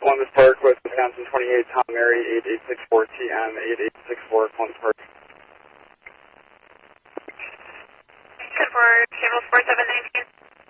Columbus Park with Wisconsin 28, Tom Mary, 8864 TM, 8864 Columbus Park. For Cable 4719.